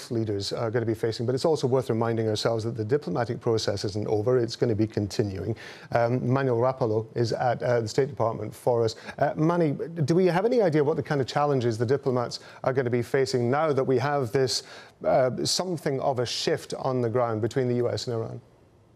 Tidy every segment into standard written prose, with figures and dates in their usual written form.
both leaders are going to be facing, but it's also worth reminding ourselves that the diplomatic process isn't over. It's going to be continuing. Manuel Rapallo is at the State Department for us. Manny, do we have any idea what the kind of challenges the diplomats are going to be facing now that we have this something of a shift on the ground between the US and Iran?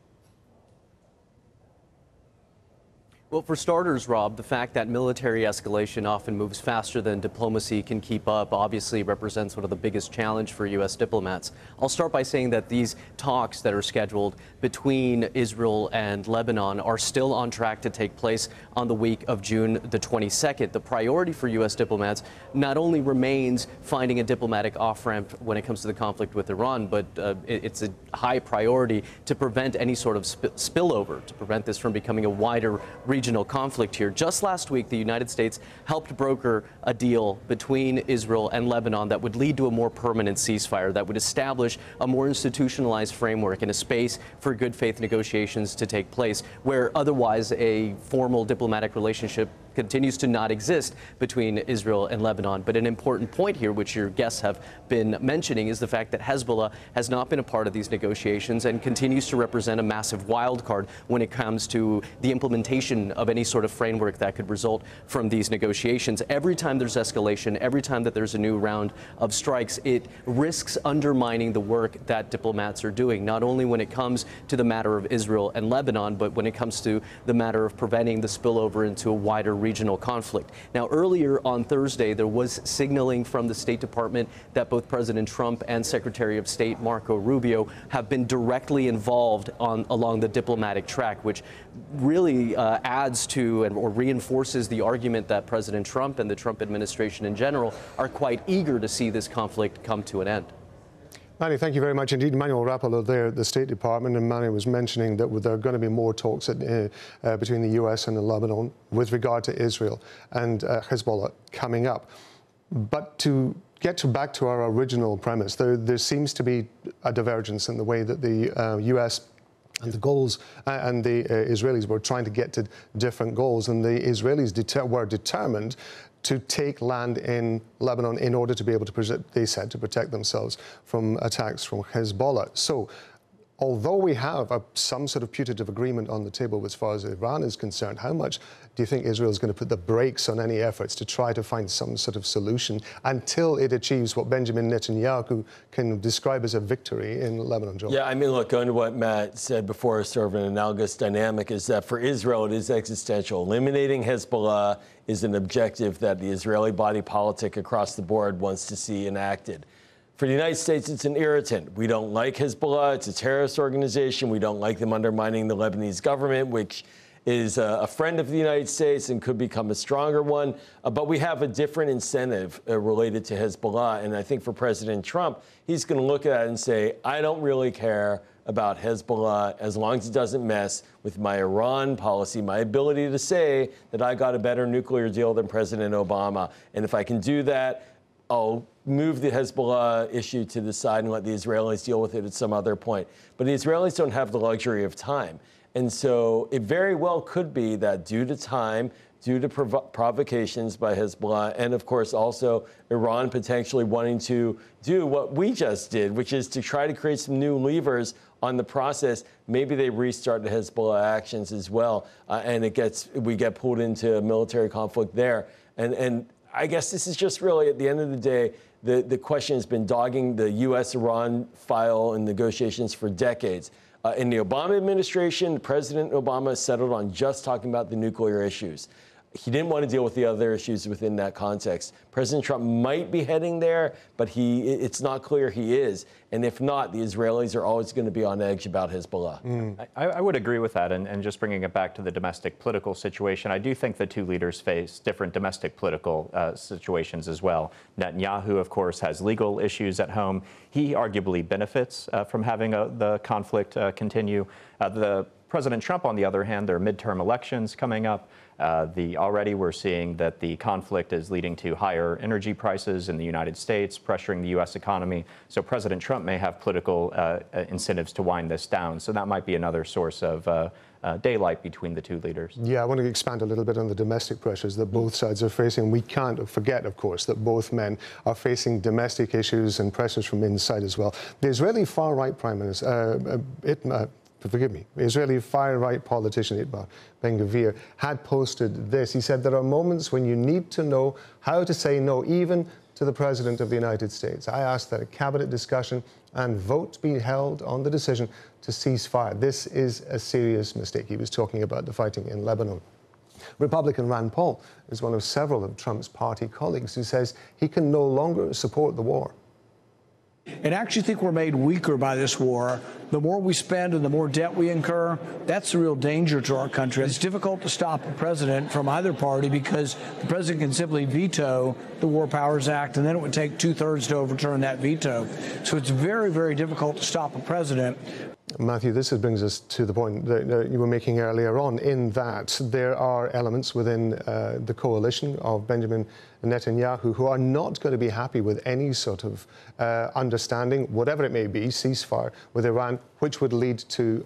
Well, for starters, Rob, the fact that military escalation often moves faster than diplomacy can keep up obviously represents one of the biggest challenges for U.S. diplomats. I'll start by saying that these talks that are scheduled between Israel and Lebanon are still on track to take place on the week of June the 22nd. The priority for U.S. diplomats not only remains finding a diplomatic off-ramp when it comes to the conflict with Iran, but it's a high priority to prevent any sort of spillover, to prevent this from becoming a wider regional conflict here. Just last week, the United States helped broker a deal between Israel and Lebanon that would lead to a more permanent ceasefire, that would establish a more institutionalized framework and a space for good faith negotiations to take place, where otherwise a formal diplomatic relationship continues to not exist between Israel and Lebanon. But an important point here, which your guests have been mentioning, is the fact that Hezbollah has not been a part of these negotiations and continues to represent a massive wild card when it comes to the implementation of any sort of framework that could result from these negotiations. Every time there's escalation, every time that there's a new round of strikes, it risks undermining the work that diplomats are doing, not only when it comes to the matter of Israel and Lebanon, but when it comes to the matter of preventing the spillover into a wider regional conflict. Now, earlier on Thursday, there was signaling from the State Department that both President Trump and Secretary of State Marco Rubio have been directly involved along the diplomatic track, which really adds to or reinforces the argument that President Trump and the Trump administration in general are quite eager to see this conflict come to an end. Manny, thank you very much indeed. Manuel Rapallo there at the State Department, and Manny was mentioning that there are going to be more talks between the US and Lebanon with regard to Israel and Hezbollah coming up. But to get back to our original premise, there seems to be a divergence in the way that the US and the goals and the Israelis were trying to get to different goals, and the Israelis were determined to take land in Lebanon in order to be able to, they said, to protect themselves from attacks from Hezbollah. So, although we have some sort of putative agreement on the table as far as Iran is concerned, how much do you think Israel is going to put the brakes on any efforts to try to find some sort of solution until it achieves what Benjamin Netanyahu can describe as a victory in Lebanon, Joel? Yeah, I mean, look, going to what Matt said before, sort of an analogous dynamic is that for Israel, it is existential. Eliminating Hezbollah is an objective that the Israeli body politic across the board wants to see enacted. For the United States, it's an irritant. We don't like Hezbollah. It's a terrorist organization. We don't like them undermining the Lebanese government, which is a friend of the United States and could become a stronger one. But we have a different incentive related to Hezbollah. And I think for President Trump, he's going to look at it and say, I don't really care about Hezbollah as long as it doesn't mess with my Iran policy, my ability to say that I got a better nuclear deal than President Obama. And if I can do that, I'll move the Hezbollah issue to the side and let the Israelis deal with it at some other point. But the Israelis don't have the luxury of time. And so it very well could be that due to time, due to provocations by Hezbollah, and of course also Iran potentially wanting to do what we just did, which is to try to create some new levers on the process, maybe they restart the Hezbollah actions as well, and we get pulled into a military conflict there. And I guess this is just really, at the end of the day, the question has been dogging the U.S.-Iran file and negotiations for decades. In the Obama administration, President Obama settled on just talking about the nuclear issues. He didn't want to deal with the other issues within that context. President Trump might be heading there, but it's not clear he is. And if not, the Israelis are always going to be on edge about Hezbollah. I would agree with that. And just bringing it back to the domestic political situation, I do think the two leaders face different domestic political situations as well. Netanyahu, of course, has legal issues at home. He arguably benefits from having the conflict continue. The President Trump, on the other hand, there are midterm elections coming up. Already we're seeing that the conflict is leading to higher energy prices in the United States, pressuring the U.S. economy. So President Trump may have political incentives to wind this down. So that might be another source of daylight between the two leaders. Yeah, I want to expand a little bit on the domestic pressures that both sides are facing. We can't forget, of course, that both men are facing domestic issues and pressures from inside as well. The Israeli far-right Prime Minister, forgive me, Israeli far-right politician Itamar Ben-Gvir had posted this. He said, there are moments when you need to know how to say no, even to the President of the United States. I asked that a cabinet discussion and vote be held on the decision to cease fire. This is a serious mistake. He was talking about the fighting in Lebanon. Republican Rand Paul is one of several of Trump's party colleagues who says he can no longer support the war. And I actually think we're made weaker by this war. The more we spend and the more debt we incur, that's the real danger to our country. It's difficult to stop a president from either party because the president can simply veto the War Powers Act, and then it would take 2/3 to overturn that veto. So it's very, very difficult to stop a president. Matthew, this brings us to the point that you were making earlier on, in that there are elements within the coalition of Benjamin Netanyahu who are not going to be happy with any sort of understanding, whatever it may be, ceasefire with Iran, which would lead to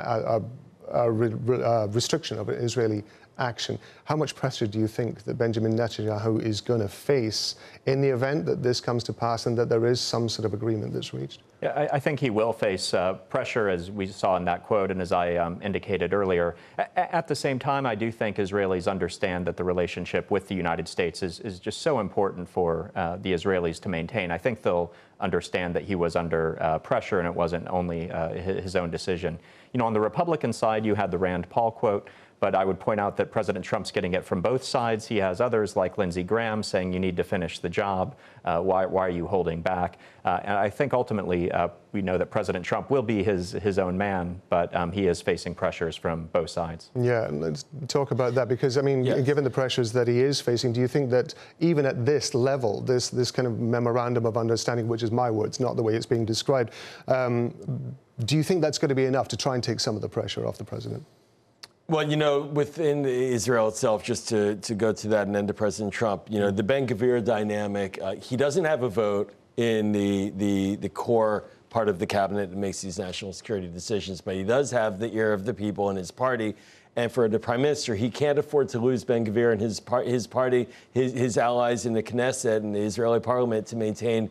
a restriction of Israeli action. How much pressure do you think that Benjamin Netanyahu is going to face in the event that this comes to pass and that there is some sort of agreement that's reached? Yeah, I think he will face pressure, as we saw in that quote and as I indicated earlier. At the same time, I do think Israelis understand that the relationship with the United States is just so important for the Israelis to maintain. I think they'll understand that he was under pressure and it wasn't only his own decision. You know, on the Republican side, you had the Rand Paul quote. But I would point out that President Trump's getting it from both sides. He has others like Lindsey Graham saying you need to finish the job. Why are you holding back? And I think ultimately we know that President Trump will be his own man, but he is facing pressures from both sides. Yeah, let's talk about that because, I mean, Yes. given the pressures that he is facing, do you think that even at this level, this kind of memorandum of understanding, which is my words, not the way it's being described, do you think that's going to be enough to try and take some of the pressure off the president? Well, you know, within Israel itself, just to go to that and end to President Trump, you know, the Ben-Gvir dynamic, he doesn't have a vote in the core part of the cabinet that makes these national security decisions, but he does have the ear of the people in his party. And for the prime minister, he can't afford to lose Ben-Gvir and his party, his allies in the Knesset and the Israeli parliament to maintain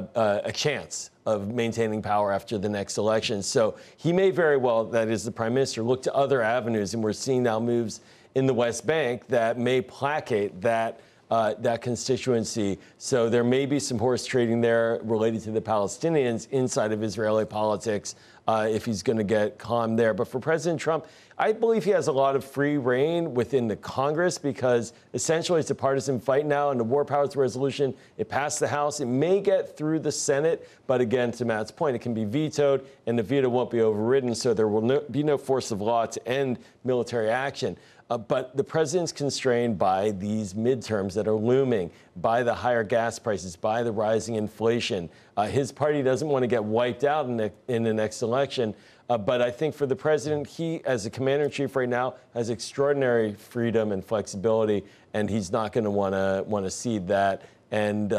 a chance of maintaining power after the next election. So he may very well, that is the prime minister, look to other avenues, and we're seeing now moves in the West Bank that may placate that constituency. So there may be some horse trading there related to the Palestinians inside of Israeli politics if he's going to get calm there. But for President Trump, I believe he has a lot of free reign within the Congress because essentially it's a partisan fight now, and the War Powers Resolution, it passed the House. It may get through the Senate, but again, to Matt's point, it can be vetoed, and the veto won't be overridden, so there will be no force of law to end military action. But the president's constrained by these midterms that are looming, by the higher gas prices, by the rising inflation. His party doesn't want to get wiped out in the next election. But I think for the president, he, as a commander-in-chief right now, has extraordinary freedom and flexibility, and he's not going to want to cede that. And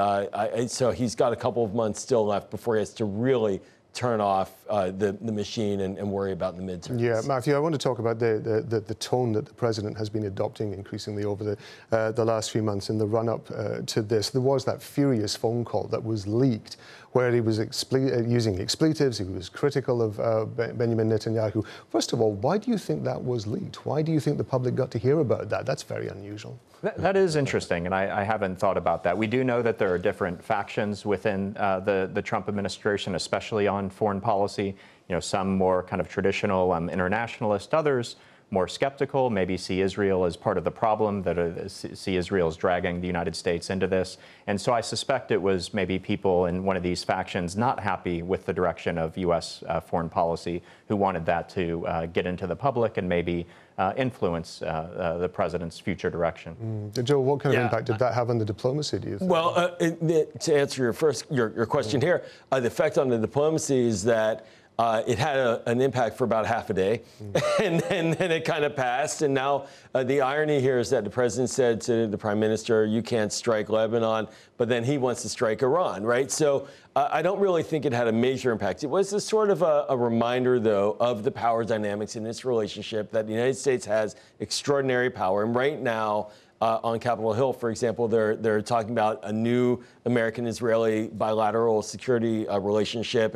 so he's got a couple of months still left before he has to really turn off the machine and worry about the midterms. Yeah, Matthew, I want to talk about the tone that the president has been adopting increasingly over the last few months in the run-up to this. There was that furious phone call that was leaked where he was using expletives. He was critical of Benjamin Netanyahu. First of all, why do you think that was leaked? Why do you think the public got to hear about that? That's very unusual. That is interesting, and I haven't thought about that. We do know that there are different factions within the Trump administration, especially on foreign policy. You know, some more kind of traditional internationalist, others more skeptical, maybe see Israel as part of the problem, that see Israel as dragging the United States into this. And so I suspect it was maybe people in one of these factions not happy with the direction of U.S. Foreign policy who wanted that to get into the public and maybe influence the president's future direction. Joe, what kind of impact did that have on the diplomacy, do you think? Well, to answer your question here, the effect on the diplomacy is that It had an impact for about half a day, and then it kind of passed. And now the irony here is that the president said to the prime minister, you can't strike Lebanon, but then he wants to strike Iran, right? So I don't really think it had a major impact. It was a sort of a reminder, though, of the power dynamics in this relationship, that the United States has extraordinary power. And right now, on Capitol Hill, for example, they're talking about a new American-Israeli bilateral security relationship.